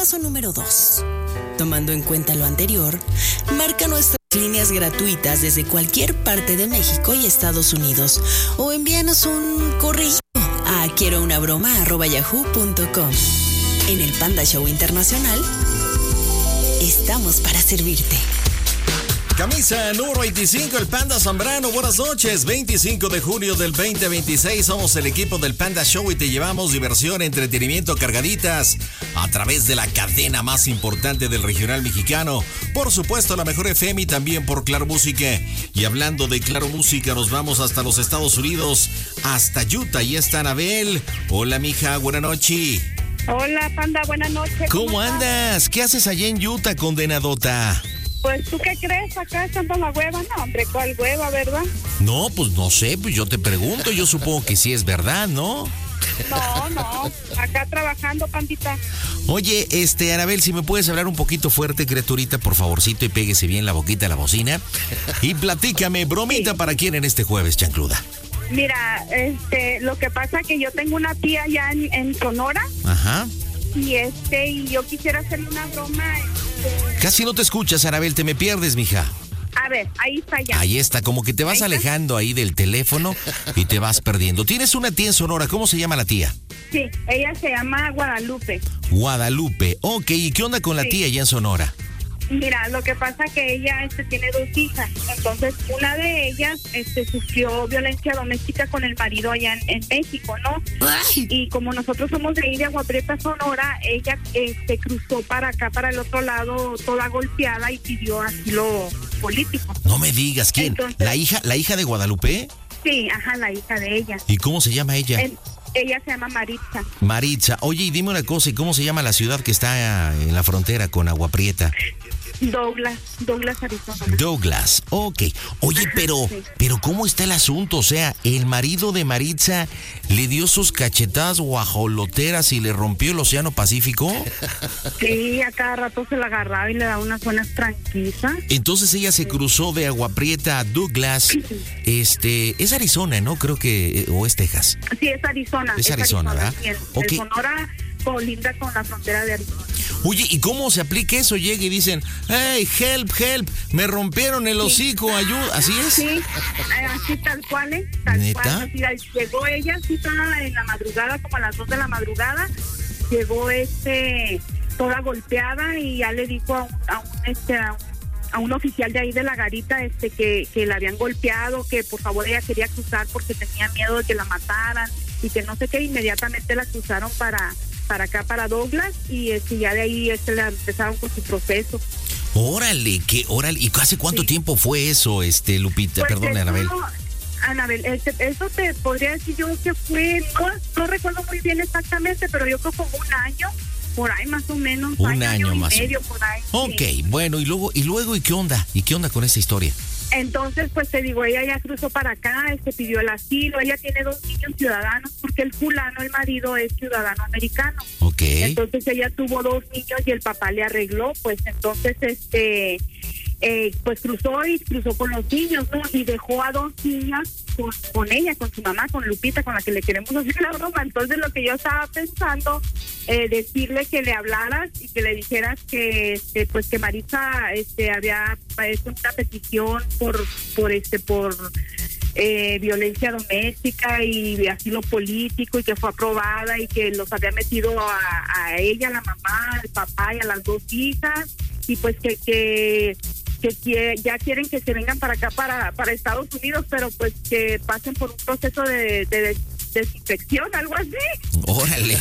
Paso número 2. Tomando en cuenta lo anterior, marca nuestras líneas gratuitas desde cualquier parte de México y Estados Unidos o envíanos un correo a quierounabroma@yahoo.com. En el Panda Show Internacional, estamos para servirte. Camisa número 25, el Panda Zambrano. Buenas noches, 25 de junio del 2026. Somos el equipo del Panda Show y te llevamos diversión, entretenimiento cargaditas a través de la cadena más importante del regional mexicano. Por supuesto, la mejor FM y también por Claro Música. Y hablando de Claro Música, nos vamos hasta los Estados Unidos, hasta Utah. Y está Anabel. Hola, mija, buenas noches. Hola, Panda, buenas noches. ¿Cómo andas? ¿Qué haces allá en Utah, condenadota? Pues, ¿tú qué crees? Acá echando la hueva. No, hombre, ¿cuál hueva, verdad? No, pues no sé, pues yo te pregunto. Yo supongo que sí es verdad, ¿no? No, acá trabajando, Pandita. Oye, Anabel, si me puedes hablar un poquito fuerte, criaturita, por favorcito, y péguese bien la boquita a la bocina. Y platícame, bromita, sí. ¿Para quién en este jueves, chancluda? Mira, lo que pasa es que yo tengo una tía allá en Sonora. Ajá. Y yo quisiera hacerle una broma. Casi no te escuchas, Anabel, te me pierdes, mija. A ver, ahí está ya. Ahí está, como que te vas alejando ahí del teléfono y te vas perdiendo. Tienes una tía en Sonora, ¿cómo se llama la tía? Sí, ella se llama Guadalupe. Guadalupe, ok, ¿y qué onda con la tía allá en Sonora? Mira, lo que pasa es que ella tiene 2 hijas. Entonces, una de ellas sufrió violencia doméstica con el marido allá en México, ¿no? Ay. Y como nosotros somos de ahí de Agua Prieta, Sonora, ella cruzó para acá, para el otro lado, toda golpeada y pidió asilo político. No me digas, ¿quién? Entonces, ¿La hija de Guadalupe? Sí, ajá, la hija de ella. ¿Y cómo se llama ella? Ella se llama Maritza. Maritza. Oye, y dime una cosa, ¿y cómo se llama la ciudad que está en la frontera con Agua Prieta? Douglas, Arizona. Douglas, ok. Oye, pero ¿cómo está el asunto? O sea, el marido de Maritza le dio sus cachetadas guajoloteras y le rompió el Océano Pacífico. Sí, a cada rato se la agarraba y le daba unas buenas tranquilizas. Entonces ella se cruzó de Agua Prieta a Douglas. Es Arizona, ¿no? Creo que, o es Texas. Sí, es Arizona. Es Arizona, ¿verdad? Sí, okay. Sonora colinda con la frontera de Arizona. Oye, ¿y cómo se aplica eso? Llega y dicen, hey, help, me rompieron el hocico, ayuda, ¿así es? Sí, así tal cual, ¿eh? Tal cual, así, llegó ella, sí, estaba en la madrugada, como a las 2 de la madrugada, llegó toda golpeada y ya le dijo a un oficial de ahí de la garita que la habían golpeado, que por favor ella quería cruzar porque tenía miedo de que la mataran y que no sé qué, inmediatamente la cruzaron para acá, para Douglas, y ya de ahí le empezaron con su proceso. Órale, ¿y hace cuánto tiempo fue eso, Lupita? Pues perdón, Anabel. Anabel, eso te podría decir yo que fue, no recuerdo muy bien exactamente, pero yo creo como un año, por ahí más o menos. Un año más. Medio, por ahí. Ok, sí. Bueno, ¿y luego, ¿y qué onda? ¿Y qué onda con esta historia? Entonces, pues te digo, ella ya cruzó para acá, pidió el asilo, ella tiene 2 niños ciudadanos, porque el fulano, el marido, es ciudadano americano. Ok. Entonces ella tuvo 2 niños y el papá le arregló, pues entonces, pues cruzó con los niños, ¿no? Y dejó a 2 niñas con ella, con su mamá, con Lupita, con la que le queremos hacer la broma. Entonces lo que yo estaba pensando, decirle que le hablaras y que le dijeras que pues que Maritza había hecho una petición por violencia doméstica y asilo político, y que fue aprobada, y que los había metido a ella, a la mamá, al papá y a las 2 hijas, y pues que ya quieren que se vengan para acá, para Estados Unidos, pero pues que pasen por un proceso de desinfección, algo así. ¡Órale!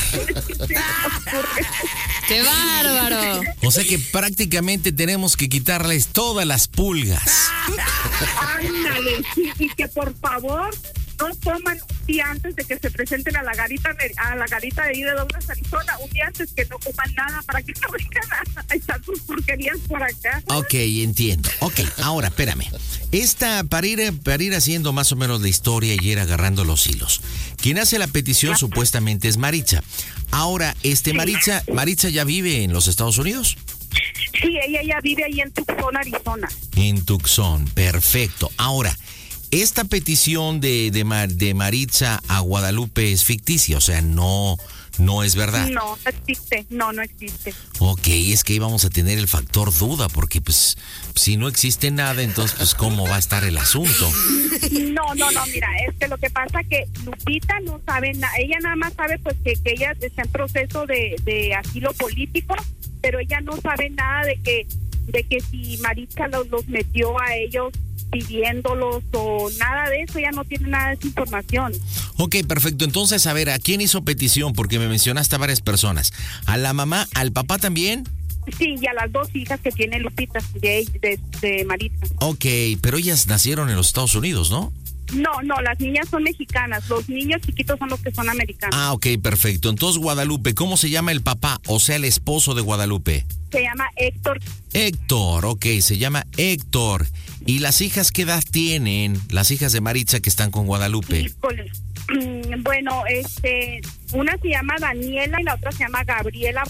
¡Qué bárbaro! O sea que prácticamente tenemos que quitarles todas las pulgas. Ándale, sí, y que por favor no coman un día antes de que se presenten a la garita de ahí de Douglas, Arizona, un día antes, que no coman nada para que no vengan a echar sus porquerías por acá. Ok, entiendo. Ok, ahora, espérame. Para ir haciendo más o menos la historia y ir agarrando los hilos. Quien hace la petición supuestamente es Maritza. Ahora, Maritza ya vive en los Estados Unidos. Sí, ella ya vive ahí en Tucson, Arizona. En Tucson, perfecto. Ahora, esta petición de Maritza a Guadalupe es ficticia, o sea, no no es verdad. No existe, no existe. Ok, es que ahí vamos a tener el factor duda, porque pues si no existe nada, entonces pues ¿cómo va a estar el asunto? No, mira, es que lo que pasa que Lupita no sabe nada, ella nada más sabe pues que ella está en proceso de asilo político, pero ella no sabe nada de que si Maritza los metió a ellos pidiéndolos o nada de eso, ella no tiene nada de esa información. Ok, perfecto. Entonces, a ver, ¿a quién hizo petición? Porque me mencionaste a varias personas. ¿A la mamá, al papá también? Sí, y a las dos hijas que tiene Lupita, de Maritza. Ok, pero ellas nacieron en los Estados Unidos, ¿no? No, las niñas son mexicanas, los niños chiquitos son los que son americanos. Ah, ok, perfecto. Entonces, Guadalupe, ¿cómo se llama el papá? O sea, el esposo de Guadalupe. Se llama Héctor. Héctor, ok, se llama Héctor. ¿Y las hijas qué edad tienen? Las hijas de Maritza que están con Guadalupe. Híjole. Bueno, una se llama Daniela y la otra se llama Gabriela.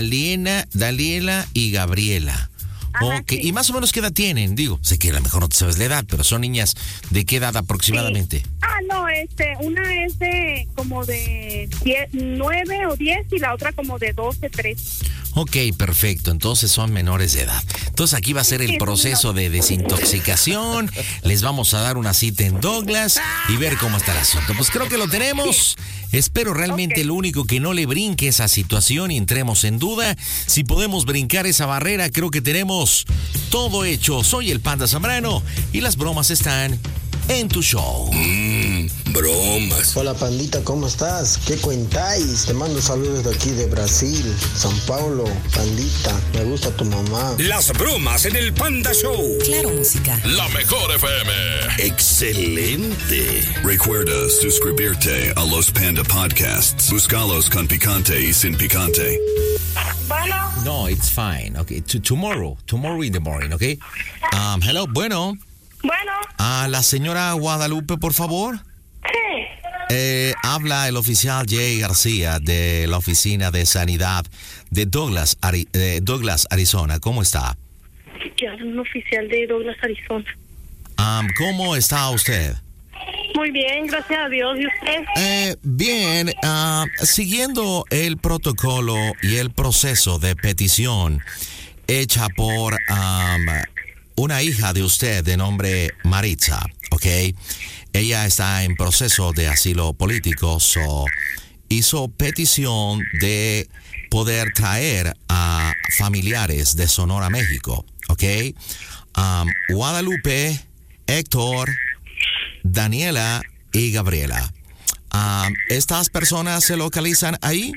Daniela y Gabriela. Ajá, ok, sí. ¿Y más o menos qué edad tienen? Digo, sé que a lo mejor no te sabes la edad, pero son niñas ¿de qué edad aproximadamente? Sí. No, una es de como de 9 o 10 y la otra como de 12, 13. Ok, perfecto. Entonces son menores de edad. Entonces aquí va a ser el proceso de desintoxicación. Les vamos a dar una cita en Douglas y ver cómo está el asunto. Pues creo que lo tenemos. Espero realmente lo único que no le brinque esa situación y entremos en duda. Si podemos brincar esa barrera, creo que tenemos todo hecho. Soy el Panda Zambrano y las bromas están en tu show. Bromas. Hola pandita, ¿cómo estás? ¿Qué cuentáis? Te mando saludos de aquí de Brasil, San Paulo. Pandita, me gusta tu mamá. Las bromas en el Panda Show. Claro, música. La mejor FM. Excelente. Recuerda suscribirte a los Panda Podcasts. Búscalos con picante y sin picante. Bueno. No, it's fine. Okay, tomorrow in the morning, okay? Hello, bueno. Bueno. A la señora Guadalupe, por favor. Sí. Habla el oficial Jay García de la Oficina de Sanidad de Douglas, Arizona. ¿Cómo está? Yo soy un oficial de Douglas, Arizona. ¿Cómo está usted? Muy bien, gracias a Dios. ¿Y usted? Bien, siguiendo el protocolo y el proceso de petición hecha por una hija de usted de nombre Maritza, ¿ok? Ella está en proceso de asilo político, hizo petición de poder traer a familiares de Sonora, México, ¿ok? Guadalupe, Héctor, Daniela y Gabriela. ¿Estas personas se localizan ahí?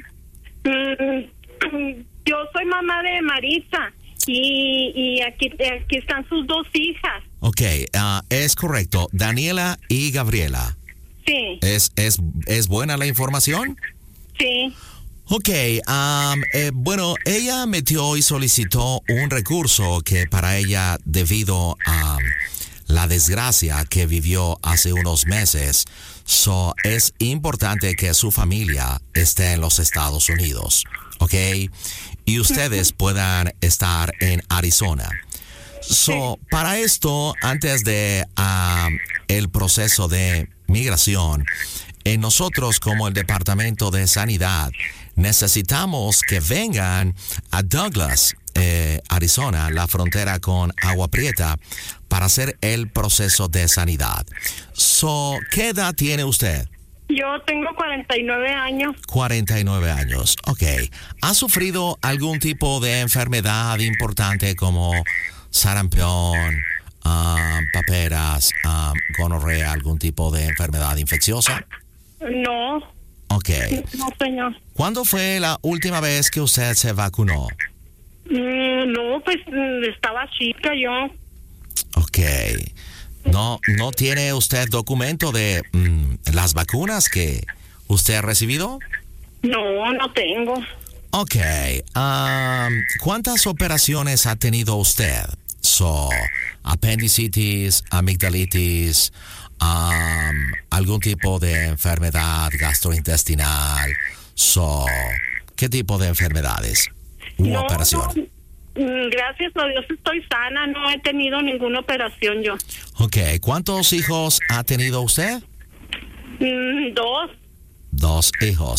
Yo soy mamá de Maritza y aquí están sus dos hijas. Ok, es correcto. Daniela y Gabriela. Sí. ¿Es buena la información? Sí. Ok, bueno, ella metió y solicitó un recurso que para ella, debido a la desgracia que vivió hace unos meses, es importante que su familia esté en los Estados Unidos, ¿ok? Y ustedes puedan estar en Arizona. Para esto, antes de el proceso de migración, nosotros como el Departamento de Sanidad necesitamos que vengan a Douglas, Arizona, la frontera con Agua Prieta, para hacer el proceso de sanidad. ¿Qué edad tiene usted? Yo tengo 49 años. 49 años, ok. ¿Ha sufrido algún tipo de enfermedad importante como sarampión, paperas, gonorrea, algún tipo de enfermedad infecciosa? No. Ok. No, señor. ¿Cuándo fue la última vez que usted se vacunó? No, pues estaba chica yo. Ok. ¿No tiene usted documento de las vacunas que usted ha recibido? No tengo. Ok. ¿Cuántas operaciones ha tenido usted? Apendicitis, amigdalitis, algún tipo de enfermedad gastrointestinal. ¿Qué tipo de enfermedades u operación? Gracias a Dios estoy sana, no he tenido ninguna operación yo. Ok, ¿cuántos hijos ha tenido usted? 2. 2 hijos.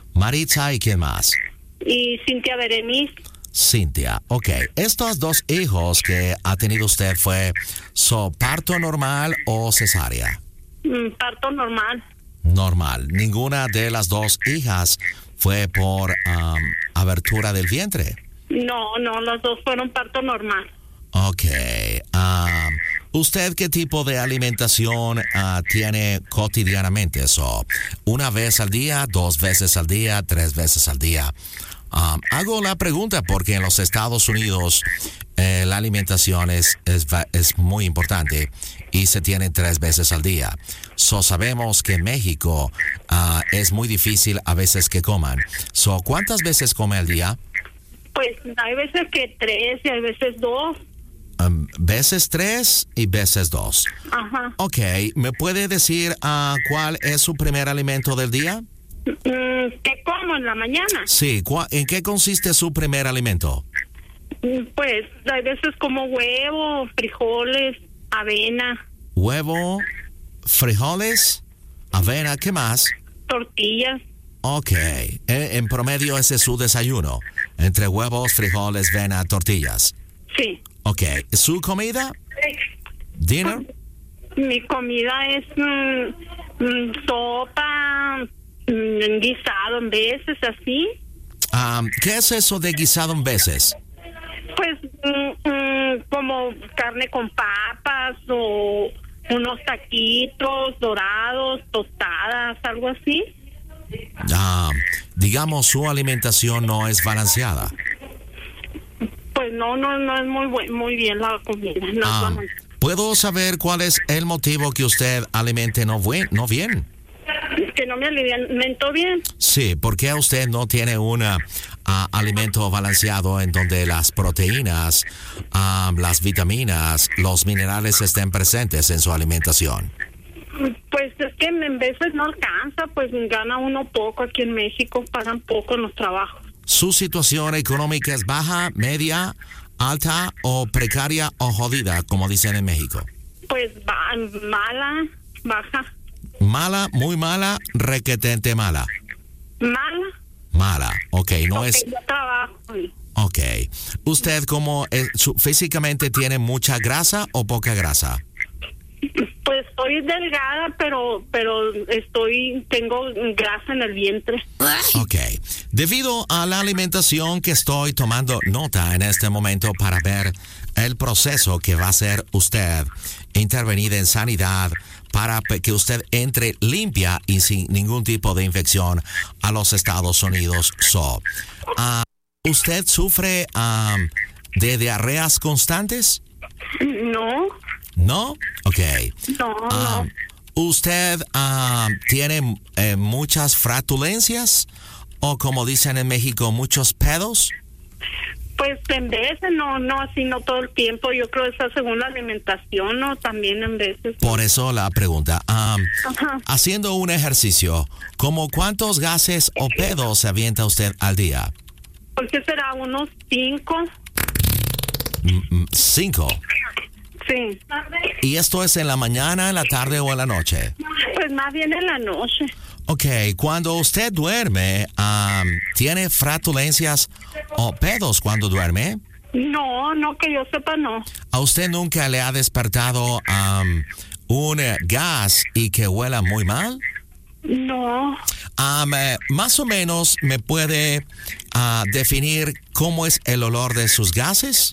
Maritza, ¿y quién más? Y Cintia Berenice. Cintia, ok. Estos 2 hijos que ha tenido usted fue parto normal o cesárea? Parto normal. Normal. Ninguna de las 2 hijas fue por abertura del vientre. No, las 2 fueron parto normal. Ok. ¿Usted qué tipo de alimentación tiene cotidianamente? ¿Una vez al día, 2 veces al día, 3 veces al día? Hago la pregunta porque en los Estados Unidos la alimentación es muy importante y se tiene 3 veces al día. Sabemos que en México es muy difícil a veces que coman. ¿Cuántas veces come al día? Pues hay veces que 3 y hay veces 2. Veces 3 y veces 2. Ajá. Ok, ¿me puede decir cuál es su primer alimento del día? ¿Qué como en la mañana? Sí, ¿en qué consiste su primer alimento? Pues hay veces como huevo, frijoles, avena. Huevo, frijoles, avena, ¿qué más? Tortillas. Ok, en promedio ese es su desayuno, entre huevos, frijoles, avena, tortillas. Sí. Ok, ¿su comida? ¿Dinner? Mi comida es sopa, guisado en veces, así. ¿Qué es eso de guisado en veces? Pues como carne con papas o unos taquitos dorados, tostadas, algo así. Digamos, su alimentación no es balanceada. Pues no es muy bien la comida. ¿Puedo saber cuál es el motivo que usted alimente no bien? Que no me alimento bien. Sí, porque usted no tiene un alimento balanceado en donde las proteínas, las vitaminas, los minerales estén presentes en su alimentación. Pues es que en veces no alcanza, pues gana uno poco aquí en México, pagan poco en los trabajos. ¿Su situación económica es baja, media, alta o precaria o jodida, como dicen en México? Pues mala, baja. Mala, muy mala, requetente mala. Mala, ok, no es... Yo trabajo. Ok. ¿Usted físicamente tiene mucha grasa o poca grasa? Pues estoy delgada, pero tengo grasa en el vientre. Ok. Debido a la alimentación que estoy tomando nota en este momento para ver el proceso que va a hacer usted intervenir en sanidad para que usted entre limpia y sin ningún tipo de infección a los Estados Unidos. ¿Usted sufre de diarreas constantes? No. ¿No? Ok. No. ¿Usted tiene muchas flatulencias? ¿O como dicen en México, muchos pedos? Pues en veces, no así, no todo el tiempo. Yo creo que esa según la alimentación, ¿no? También en veces. Por eso la pregunta. Haciendo un ejercicio, ¿cómo cuántos gases o pedos se avienta usted al día? Pues que será unos 5. 5. Sí. ¿Y esto es en la mañana, en la tarde o en la noche? Pues más bien en la noche. Ok, cuando usted duerme, ¿tiene flatulencias o pedos cuando duerme? No, que yo sepa, no. ¿A usted nunca le ha despertado un gas y que huela muy mal? No. Más o menos, ¿me puede definir cómo es el olor de sus gases?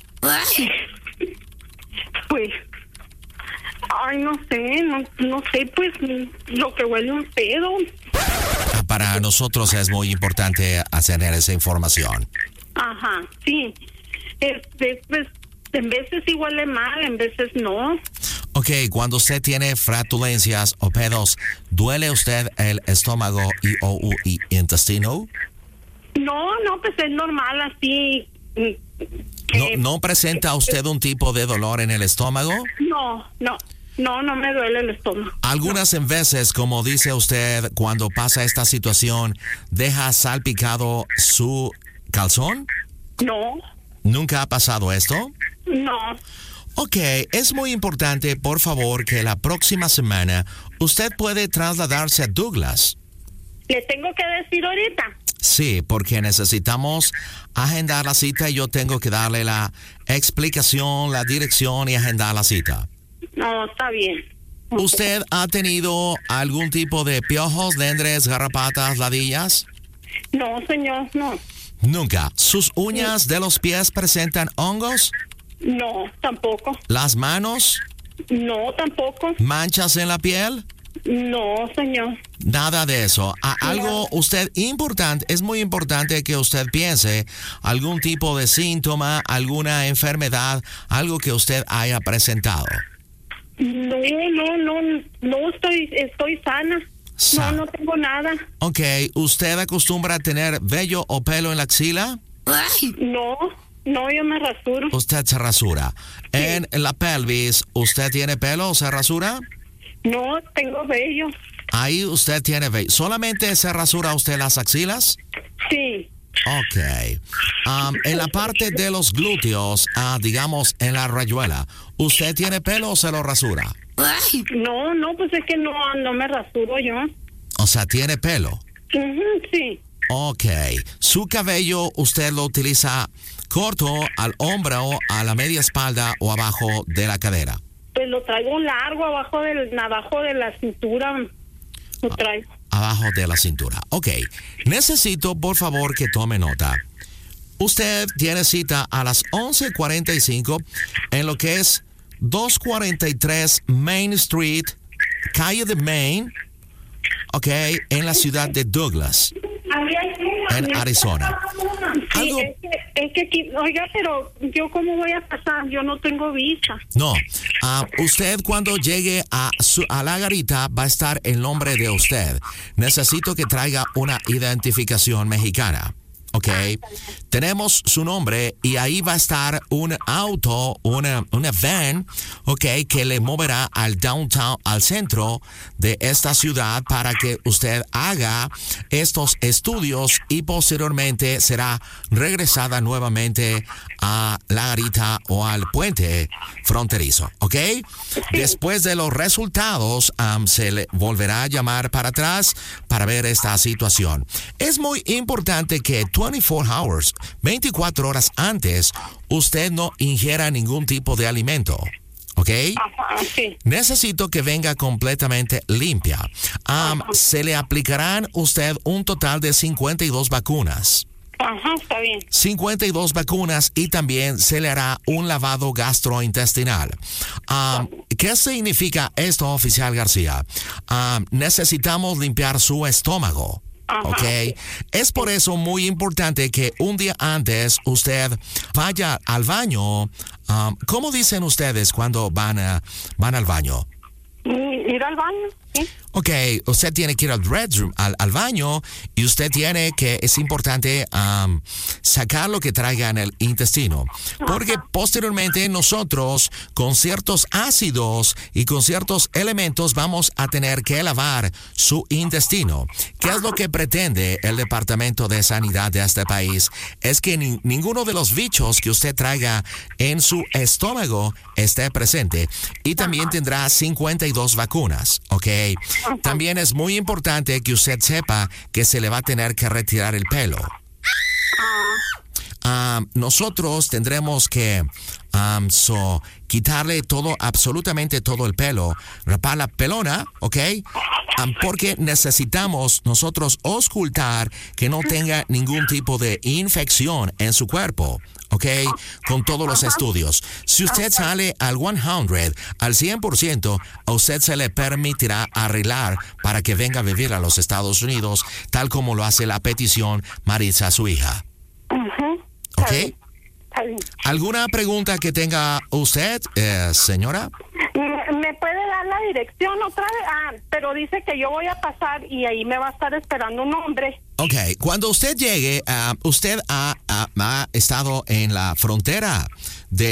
Pues, no sé, pues lo que huele un pedo. Para nosotros es muy importante tener esa información. Ajá, sí. Pues, en veces sí huele mal, en veces no. Ok, cuando usted tiene flatulencias o pedos, ¿duele usted el estómago y intestino? No, pues es normal así. ¿No presenta usted un tipo de dolor en el estómago? No me duele el estómago. Algunas veces, como dice usted, cuando pasa esta situación, ¿deja salpicado su calzón? No. ¿Nunca ha pasado esto? No. Ok, es muy importante, por favor, que la próxima semana usted puede trasladarse a Douglas. ¿Le tengo que decir ahorita? Sí, porque necesitamos agendar la cita y yo tengo que darle la explicación, la dirección y agendar la cita. No, está bien. ¿Usted ha tenido algún tipo de piojos, lendres, garrapatas, ladillas? No, señor, no. Nunca. ¿Sus uñas de los pies presentan hongos? No, tampoco. ¿Las manos? No, tampoco. ¿Manchas en la piel? No, señor. Nada de eso. Algo usted importante, es muy importante que usted piense algún tipo de síntoma, alguna enfermedad, algo que usted haya presentado. No, estoy sana. No tengo nada. Ok, ¿usted acostumbra a tener vello o pelo en la axila? No, yo me rasuro. Usted se rasura. Sí. En la pelvis, ¿usted tiene pelo o se rasura? No, tengo vello. Ahí usted tiene vello. ¿Solamente se rasura usted las axilas? Sí. Ok. En la parte de los glúteos, digamos en la rayuela, ¿usted tiene pelo o se lo rasura? No, pues es que no me rasuro yo. O sea, ¿tiene pelo? Sí. Ok. ¿Su cabello usted lo utiliza corto, al hombro, a la media espalda o abajo de la cadera? Pues lo traigo largo, abajo de la cintura. Lo traigo. Abajo de la cintura. Ok. Necesito, por favor, que tome nota. Usted tiene cita a las 11:45 en lo que es 243 Main Street, calle de Main, ok, en la ciudad de Douglas, en Arizona. Sí, algo... es que aquí, oiga, pero yo cómo voy a pasar, yo no tengo visa. No, usted cuando llegue a la garita va a estar el nombre de usted. Necesito que traiga una identificación mexicana. Ok, tenemos su nombre y ahí va a estar un auto, una van, ok, que le moverá al downtown, al centro de esta ciudad para que usted haga estos estudios y posteriormente será regresada nuevamente a la garita o al puente fronterizo, ok. Después de los resultados, se le volverá a llamar para atrás para ver esta situación. Es muy importante que 24 horas antes, usted no ingiera ningún tipo de alimento. ¿Ok? Ajá, sí. Necesito que venga completamente limpia. Se le aplicarán usted un total de 52 vacunas. Ajá, está bien. 52 vacunas y también se le hará un lavado gastrointestinal. ¿Qué significa esto, oficial García? Necesitamos limpiar su estómago. Ok, es por eso muy importante que un día antes usted vaya al baño. ¿Cómo dicen ustedes cuando van al baño? Ir al baño, sí. Ok, usted tiene que ir al restroom, al baño, y usted tiene que, es importante sacar lo que traiga en el intestino. Porque posteriormente nosotros, con ciertos ácidos y con ciertos elementos, vamos a tener que lavar su intestino. ¿Qué es lo que pretende el Departamento de Sanidad de este país? Es que ninguno de los bichos que usted traiga en su estómago esté presente. Y también tendrá 52 vacunas, ¿ok? También es muy importante que usted sepa que se le va a tener que retirar el pelo. Nosotros tendremos que quitarle absolutamente todo el pelo, rapar la pelona, ¿ok? Porque necesitamos nosotros auscultar que no tenga ningún tipo de infección en su cuerpo, ¿ok? Con todos los estudios. Si usted sale al 100%, a usted se le permitirá arreglar para que venga a vivir a los Estados Unidos, tal como lo hace la petición Maritza, su hija. ¿Ok? ¿Alguna pregunta que tenga usted, señora? ¿Me puede dar la dirección otra vez? Pero dice que yo voy a pasar y ahí me va a estar esperando un hombre. Ok, cuando usted llegue, usted ha estado en la frontera de